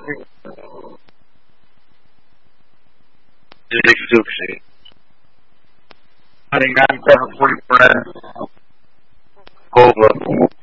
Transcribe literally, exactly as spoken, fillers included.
Sushi. Honey, I'm going to free bread. Over.